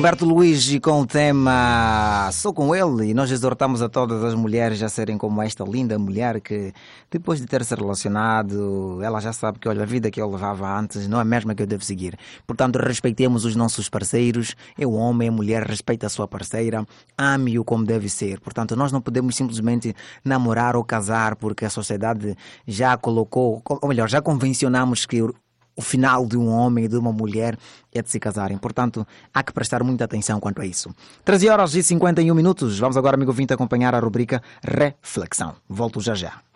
Humberto Luiz e com o tema Sou Com Ele, e nós exortamos a todas as mulheres a serem como esta linda mulher que depois de ter se relacionado, ela já sabe que olha, a vida que eu levava antes não é a mesma que eu devo seguir. Portanto, respeitemos os nossos parceiros, é o homem, a mulher, respeita a sua parceira, ame-o como deve ser. Portanto, nós não podemos simplesmente namorar ou casar porque a sociedade já colocou, ou melhor, já convencionamos que o final de um homem e de uma mulher é de se casarem. Portanto, há que prestar muita atenção quanto a isso. 13 horas e 51 minutos. Vamos agora, amigo ouvinte, acompanhar a rubrica Reflexão. Volto já já.